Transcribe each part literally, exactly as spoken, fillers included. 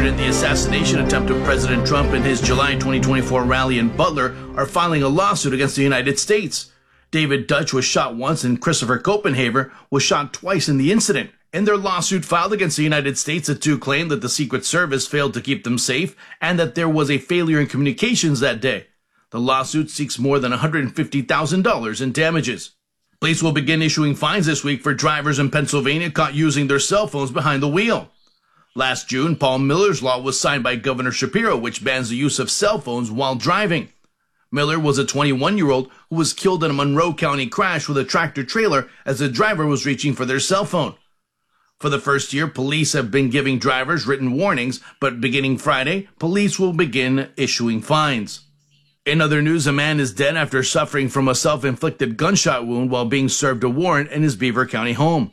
featured in the assassination attempt of President Trump in his July twenty twenty-four rally in Butler are filing a lawsuit against the United States. David Dutch was shot once and Christopher Copenhaver was shot twice in the incident. In their lawsuit filed against the United States, the two claimed that the Secret Service failed to keep them safe and that there was a failure in communications that day. The lawsuit seeks more than one hundred fifty thousand dollars in damages. Police will begin issuing fines this week for drivers in Pennsylvania caught using their cell phones behind the wheel. Last June, Paul Miller's law was signed by Governor Shapiro, which bans the use of cell phones while driving. Miller was a twenty-one-year-old who was killed in a Monroe County crash with a tractor-trailer as the driver was reaching for their cell phone. For the first year, police have been giving drivers written warnings, but beginning Friday, police will begin issuing fines. In other news, a man is dead after suffering from a self-inflicted gunshot wound while being served a warrant in his Beaver County home.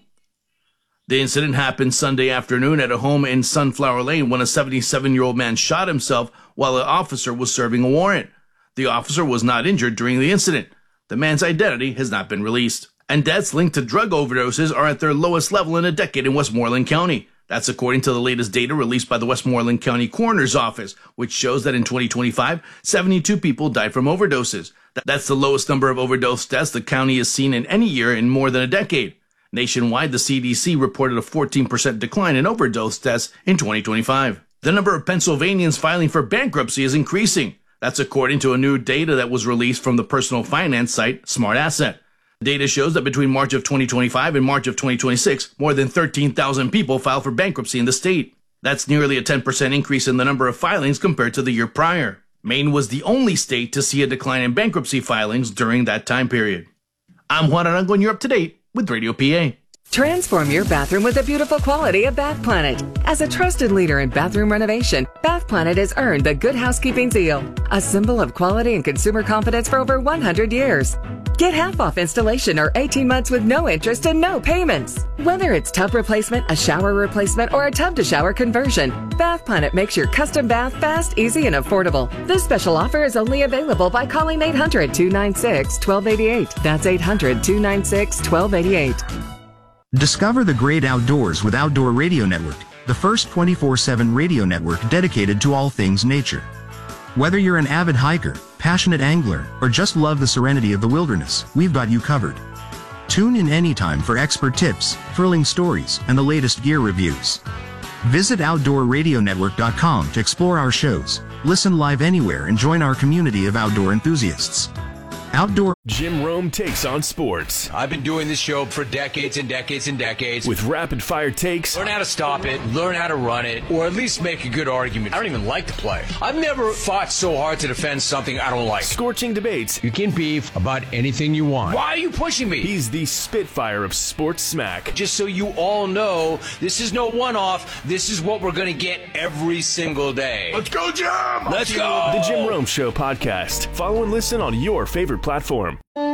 The incident happened Sunday afternoon at a home in Sunflower Lane when a seventy-seven-year-old man shot himself while an officer was serving a warrant. The officer was not injured during the incident. The man's identity has not been released. And deaths linked to drug overdoses are at their lowest level in a decade in Westmoreland County. That's according to the latest data released by the Westmoreland County Coroner's Office, which shows that in twenty twenty-five, seventy-two people died from overdoses. That's the lowest number of overdose deaths the county has seen in any year in more than a decade. Nationwide, the C D C reported a fourteen percent decline in overdose deaths in twenty twenty-five. The number of Pennsylvanians filing for bankruptcy is increasing. That's according to a new data that was released from the personal finance site SmartAsset. Data shows that between March of twenty twenty-five and March of twenty twenty-six, more than thirteen thousand people filed for bankruptcy in the state. That's nearly a ten percent increase in the number of filings compared to the year prior. Maine was the only state to see a decline in bankruptcy filings during that time period. I'm Juan Arango, and you're up to date with Radio P A. Transform your bathroom with the beautiful quality of Bath Planet. As a trusted leader in bathroom renovation, Bath Planet has earned the Good Housekeeping seal, a symbol of quality and consumer confidence for over one hundred years. Get half off installation or eighteen months with no interest and no payments. Whether it's tub replacement, a shower replacement, or a tub-to-shower conversion, Bath Planet makes your custom bath fast, easy, and affordable. This special offer is only available by calling eight hundred, two nine six, one two eight eight. That's eight hundred, two nine six, one two eight eight. Discover the great outdoors with Outdoor Radio Network, the first twenty-four seven radio network dedicated to all things nature. Whether you're an avid hiker, passionate angler, or just love the serenity of the wilderness, we've got you covered. Tune in anytime for expert tips, thrilling stories, and the latest gear reviews. Visit outdoor radio network dot com to explore our shows, listen live anywhere, and join our community of outdoor enthusiasts. Outdoor Jim Rome takes on sports. I've been doing this show for decades and decades and decades. With rapid fire takes. Learn how to stop it, learn how to run it, or at least make a good argument. I don't even like to play. I've never fought so hard to defend something I don't like. Scorching debates. You can beef about anything you want. Why are you pushing me? He's the Spitfire of sports smack. Just so you all know, this is no one-off. This is what we're going to get every single day. Let's go, Jim! Let's go! The Jim Rome Show podcast. Follow and listen on your favorite platform.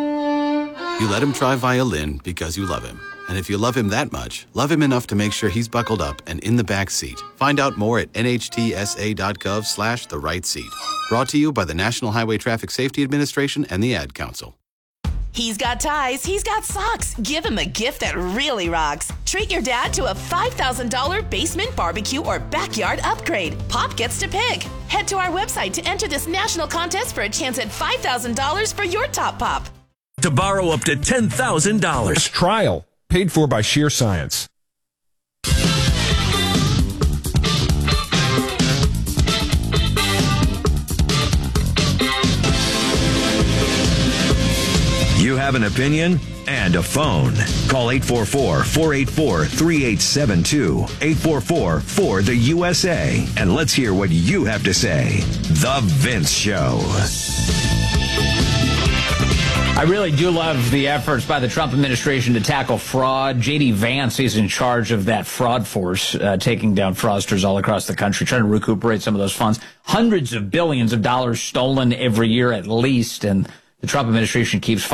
You let him try violin because you love him. And if you love him that much, love him enough to make sure he's buckled up and in the back seat. Find out more at N H T S A dot gov slash the right seat. Brought to you by the National Highway Traffic Safety Administration and the Ad Council. He's got ties, he's got socks. Give him a gift that really rocks. Treat your dad to a five thousand dollars basement barbecue or backyard upgrade. Pop gets to pick. Head to our website to enter this national contest for a chance at five thousand dollars for your top pop. To borrow up to ten thousand dollars. Trial, paid for by Sheer Science. You have an opinion and a phone. Call eight four four, four eight four, three eight seven two, eight four four, four the U S A, and let's hear what you have to say. The Vince Show. I really do love the efforts by the Trump administration to tackle fraud. J D. Vance is in charge of that fraud force, uh, taking down fraudsters all across the country, trying to recuperate some of those funds. Hundreds of billions of dollars stolen every year at least, and the Trump administration keeps